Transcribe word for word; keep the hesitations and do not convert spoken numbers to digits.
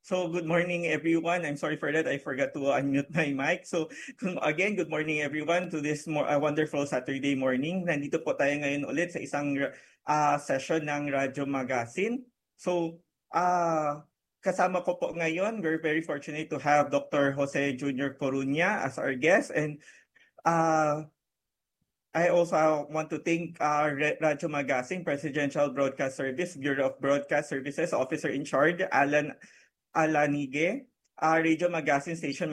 So good morning everyone. I'm sorry for that. I forgot to unmute my mic. So again, good morning everyone to this more uh, wonderful Saturday morning. Nandito po tayo ngayon ulit sa isang uh, session ng Radyo Magazine. So uh, kasama ko po ngayon, we're very fortunate to have Doctor Jose Junior Coruña as our guest, and uh, I also want to thank uh, Radyo Magazine Presidential Broadcast Service, Bureau of Broadcast Services Officer in Charge, Alan Alanige, uh, Radio Magazine Station